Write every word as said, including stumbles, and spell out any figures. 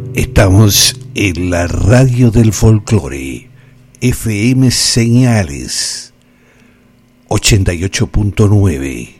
Estamos en la radio del folclore, F M Señales ochenta y ocho punto nueve.